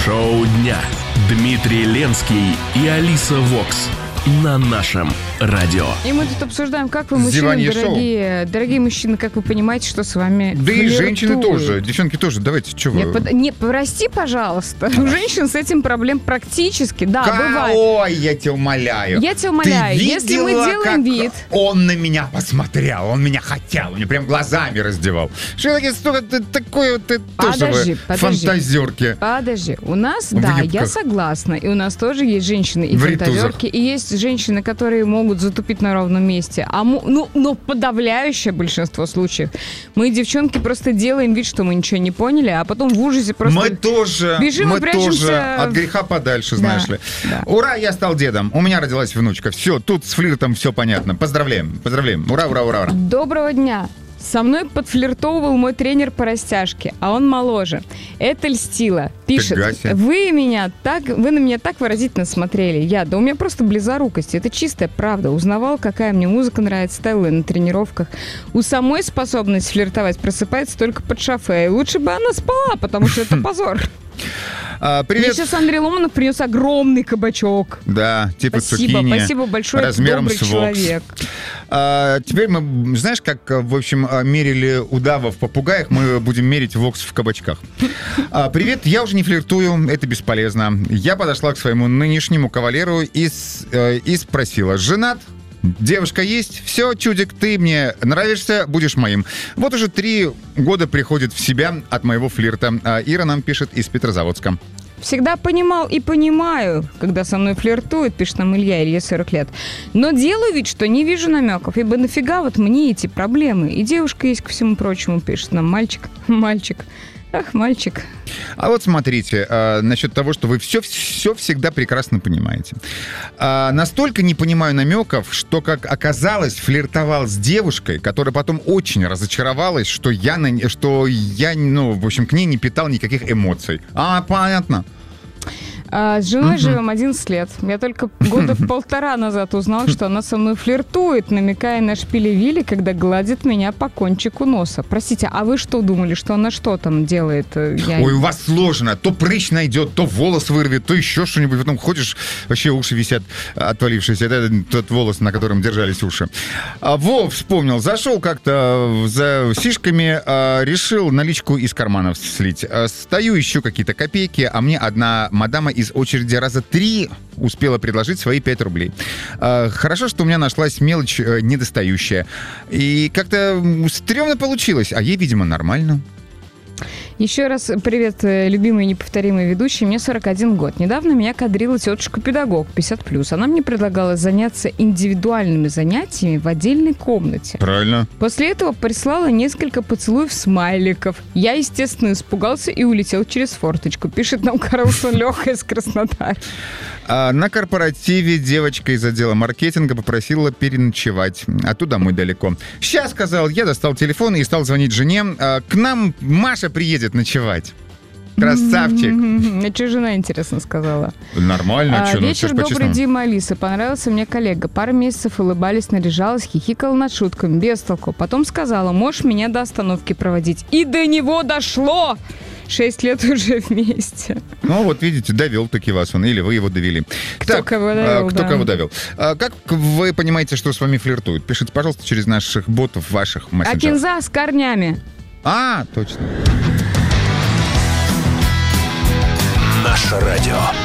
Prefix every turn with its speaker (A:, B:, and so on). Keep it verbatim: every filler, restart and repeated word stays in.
A: Шоу дня. Дмитрий Ленский и Алиса Вокс на нашем радио.
B: И мы тут обсуждаем, как вы, мужчины, дорогие, дорогие мужчины, как вы понимаете, что с вами
C: Да
B: флиртуют.
C: И женщины тоже, девчонки тоже, давайте, что вы...
B: Не, под... не, прости, пожалуйста, у женщин с этим проблем практически, да,
C: Ка-
B: бывает.
C: Ой, я тебя умоляю.
B: Я тебя умоляю,
C: Ты
B: если мы
C: видела,
B: делаем
C: как
B: вид...
C: он на меня посмотрел, он меня хотел, он меня прям глазами раздевал. Что ты такой вот, ты тоже вы фантазерки.
B: Подожди, у нас,
C: В
B: да,
C: юбках.
B: я согласна, и у нас тоже есть женщины и
C: В
B: фантазерки, и есть женщины, которые могут затупить на ровном месте. А му- ну, но подавляющее большинство случаев мы, девчонки, просто делаем вид, что мы ничего не поняли, а потом в ужасе просто
C: Мы тоже,
B: бежим
C: мы
B: и прячемся.
C: тоже от греха подальше, знаешь
B: Да,
C: ли.
B: да.
C: Ура, я стал дедом, у меня родилась внучка. Все, тут с флиртом все понятно. Поздравляем, поздравляем. Ура, ура, ура, ура.
B: Доброго дня. Со мной подфлиртовывал мой тренер по растяжке, а он моложе. Это льстило. Пишет,
C: Фига себе.
B: вы меня так, вы на меня так выразительно смотрели. Я, да у меня просто близорукость. Это чистая правда. Узнавал, какая мне музыка нравится, ставила на тренировках. У самой способность флиртовать просыпается только под шофе. И лучше бы она спала, потому что это позор.
C: А,
B: Мне
C: привет.
B: сейчас Андрей Ломанов принес огромный кабачок.
C: Да, типа
B: Спасибо,
C: цукини.
B: спасибо большое,
C: размером
B: добрый
C: с Вокс.
B: человек.
C: А, теперь мы, знаешь, как, в общем, мерили удава в попугаях, мы будем мерить Вокс в кабачках. А, привет, я уже не флиртую, это бесполезно. Я подошла к своему нынешнему кавалеру и, с- э, и спросила: женат? Девушка есть? Все, чудик, ты мне нравишься, будешь моим. Вот уже три года приходит в себя от моего флирта. А Ира нам пишет из Петрозаводска.
B: Всегда понимал и понимаю, когда со мной флиртует, пишет нам Илья, Илье сорок лет. Но делаю вид, что не вижу намеков, ибо нафига вот мне эти проблемы? И девушка есть ко всему прочему, пишет нам мальчик. Мальчик. Ах, мальчик.
C: А вот смотрите, а, насчет того, что вы все, все всегда прекрасно понимаете. А, настолько не понимаю намеков, что, как оказалось, флиртовал с девушкой, которая потом очень разочаровалась, что я, на, не- что я, ну, в общем, к ней не питал никаких эмоций. А, понятно.
B: А, с женой живем одиннадцать лет. Я только года полтора назад узнал, что она со мной флиртует, намекая на шпили-вили, когда гладит меня по кончику носа. Простите, а вы что думали, что она что там делает? Я...
C: Ой, у вас сложно. То прыщ найдет, то волос вырвет, то еще что-нибудь. Потом ходишь, вообще уши висят отвалившиеся. Это тот волос, на котором держались уши. А, во, вспомнил. Зашел как-то за сишками, а, решил наличку из карманов слить. А, стою, ищу какие-то копейки, а мне одна мадама из очереди раза три успела предложить свои пять рублей. А, хорошо, что у меня нашлась мелочь э, недостающая. И как-то м, стрёмно получилось. А ей, видимо, нормально.
B: Еще раз привет, э, любимые неповторимые ведущие. Мне сорок один год. Недавно меня кадрила тетушка-педагог пятьдесят плюс. Она мне предлагала заняться индивидуальными занятиями в отдельной комнате.
C: Правильно.
B: После этого прислала несколько поцелуев смайликов. Я, естественно, испугался и улетел через форточку. Пишет нам Карлсон Леха из Краснодара.
C: А на корпоративе девочка из отдела маркетинга попросила переночевать, а то домой далеко. Сейчас, сказал, я достал телефон и стал звонить жене. А, к нам Маша приедет ночевать. Красавчик.
B: А что жена, интересно, сказала?
C: Нормально,
B: А,
C: что, ну,
B: вечер
C: всё ж
B: добрый,
C: по-честному.
B: Дима, Алиса. Понравился мне коллега. Пару месяцев улыбались, наряжалась, хихикала над шутками, без толку. Потом сказала: можешь меня до остановки проводить. И до него дошло! Шесть лет уже вместе.
C: Ну, вот видите, довел таки вас он, или вы его довели.
B: Кто кого довел,
C: а, кто
B: да.
C: кого довел. А, как вы понимаете, что с вами флиртуют? Пишите, пожалуйста, через наших ботов, ваших
B: А
C: мессенджеров.
B: кинза с корнями.
C: А, точно.
A: Наше радио.